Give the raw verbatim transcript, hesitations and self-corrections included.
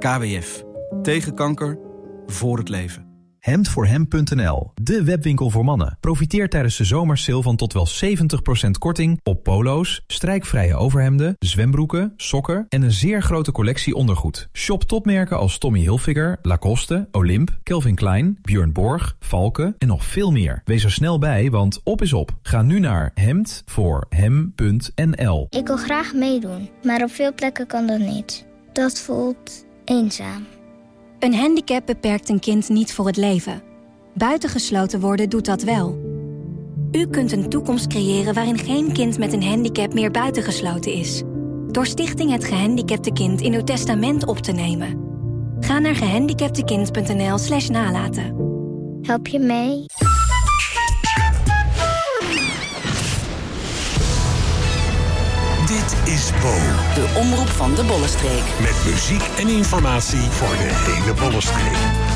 K W F. Tegen kanker, voor het leven. hemd voor hem punt n l, de webwinkel voor mannen. Profiteer tijdens de zomersale van tot wel zeventig procent korting op polo's, strijkvrije overhemden, zwembroeken, sokken en een zeer grote collectie ondergoed. Shop topmerken als Tommy Hilfiger, Lacoste, Olymp, Calvin Klein, Björn Borg, Valken en nog veel meer. Wees er snel bij, want op is op. Ga nu naar hemd voor hem punt n l. Ik wil graag meedoen, maar op veel plekken kan dat niet. Dat voelt eenzaam. Een handicap beperkt een kind niet voor het leven. Buitengesloten worden doet dat wel. U kunt een toekomst creëren waarin geen kind met een handicap meer buitengesloten is. Door Stichting Het Gehandicapte Kind in uw testament op te nemen. Ga naar gehandicaptekind punt n l slash nalaten. Help je mee? Dit is Bo. De omroep van de Bollenstreek. Met muziek en informatie voor de hele Bollenstreek.